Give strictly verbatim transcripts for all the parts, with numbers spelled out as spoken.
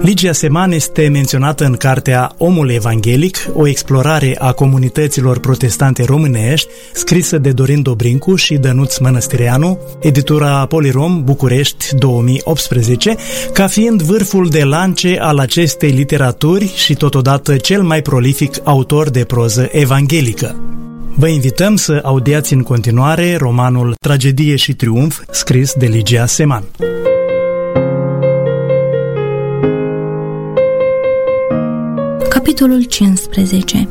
Ligia Seman este menționată în cartea Omul Evanghelic, o explorare a comunităților protestante românești, scrisă de Dorin Dobrincu și Dănuț Mănăstireanu, editura Polirom, București, două mii optsprezece, ca fiind vârful de lance al acestei literaturi și totodată cel mai prolific autor de proză evanghelică. Vă invităm să audiați în continuare romanul Tragedie și triumf, scris de Ligia Seman. Capitolul cincisprezece.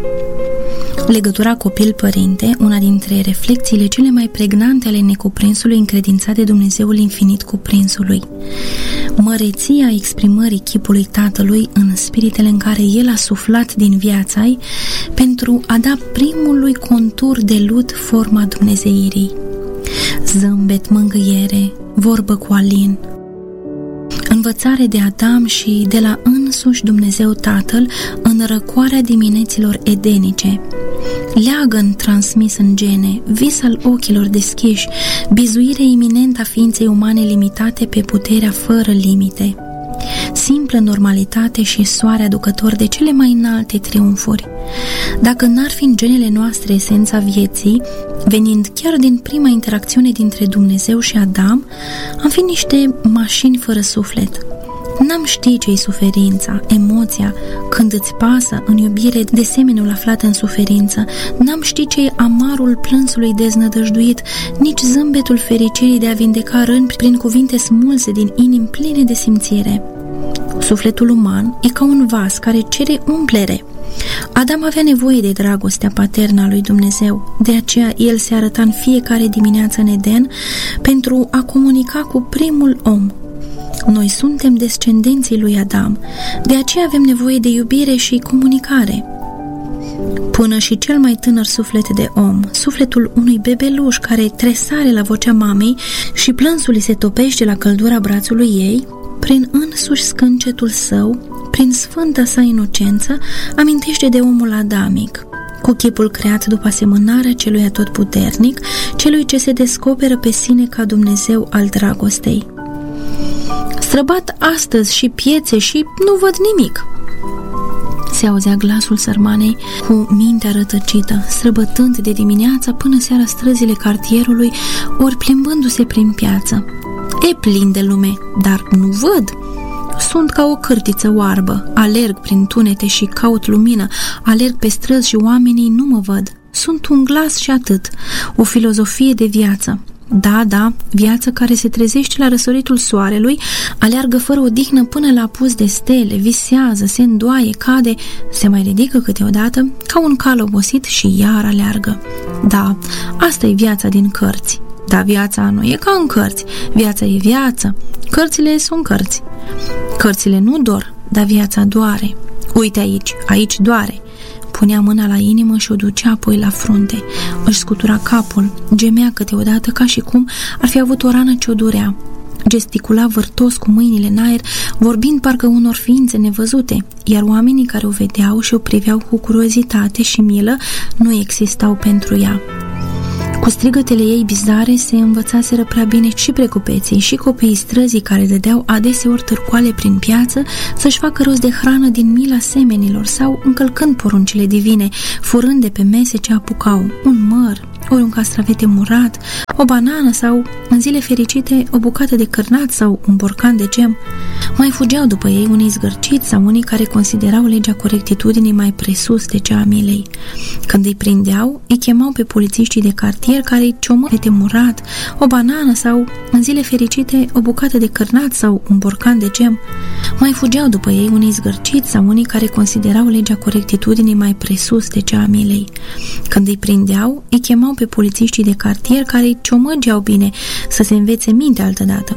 Legătura copil-părinte, una dintre reflexiile cele mai pregnante ale necuprinsului încredințat de Dumnezeul infinit cuprinsului. Măreția exprimării chipului Tatălui în spiritele în care El a suflat din viața-i pentru a da primului contur de lut forma dumnezeirii. Zâmbet, mângâiere, vorbă cu alin. Învățare de Adam și de la însuși Dumnezeu Tatăl în răcoarea dimineților edenice. Leagăn transmis în gene, vis al ochilor deschiși, bizuire iminentă a ființei umane limitate pe puterea fără limite. Simplă normalitate și soare aducător de cele mai înalte triumfuri. Dacă n-ar fi în genele noastre esența vieții, venind chiar din prima interacțiune dintre Dumnezeu și Adam, am fi niște mașini fără suflet. N-am ști ce-i suferința, emoția, când îți pasă în iubire de semenul aflat în suferință. N-am ști ce-i amarul plânsului deznădăjduit, nici zâmbetul fericirii de a vindeca răni prin cuvinte smulse din inimi pline de simțire. Sufletul uman e ca un vas care cere umplere. Adam avea nevoie de dragostea paternă a lui Dumnezeu, de aceea el se arăta în fiecare dimineață în Eden pentru a comunica cu primul om. Noi suntem descendenții lui Adam, de aceea avem nevoie de iubire și comunicare. Până și cel mai tânăr suflet de om, sufletul unui bebeluș care tresare la vocea mamei și plânsul îi se topește la căldura brațului ei, prin însuși scâncetul său, prin sfânta sa inocență, amintește de omul adamic, cu chipul creat după asemănarea celui atotputernic, celui ce se descoperă pe sine ca Dumnezeu al dragostei. Străbat astăzi și piețe și nu văd nimic. Se auzea glasul sărmanei cu mintea rătăcită, străbătând de dimineața până seara străzile cartierului, ori plimbându-se prin piață. E plin de lume, dar nu văd. Sunt ca o cârtiță oarbă, alerg prin tunete și caut lumină, alerg pe străzi și oamenii nu mă văd. Sunt un glas și atât, o filozofie de viață. Da, da, viață care se trezește la răsăritul soarelui, aleargă fără odihnă până la apus de stele, visează, se îndoaie, cade, se mai ridică câteodată, ca un cal obosit și iar aleargă. Da, asta e viața din cărți. Dar viața nu e ca în cărți, viața e viață, cărțile sunt cărți. Cărțile nu dor, dar viața doare. Uite aici, aici doare. Punea mâna la inimă și o ducea apoi la frunte. Își scutura capul, gemea câteodată ca și cum ar fi avut o rană ce o durea. Gesticula vârtos cu mâinile în aer, vorbind parcă unor ființe nevăzute, iar oamenii care o vedeau și o priveau cu curiozitate și milă nu existau pentru ea. Cu strigătele ei bizare se învățaseră prea bine și precupeții și copiii străzii care dădeau adeseori târcoale prin piață să-și facă rost de hrană din mila semenilor sau încălcând poruncile divine, furând de pe mese ce apucau un măr, ori un castravete murat, o banană sau, în zile fericite, o bucată de cârnat sau un borcan de gem. Mai fugeau după ei unii zgârciți sau unii care considerau legea corectitudinii mai presus de cea a milei. Când îi prindeau, îi chemau pe polițiștii de cartier care îi ciomă fete murat, o banană sau, în zile fericite, o bucată de cârnat sau un borcan de gem. Mai fugeau după ei unii zgârciți sau unii care considerau legea corectitudinii mai presus de cea a milei. Când îi prindeau, îi chemau pe polițiștii de cartier care îi ciomăgeau bine să se învețe minte altădată.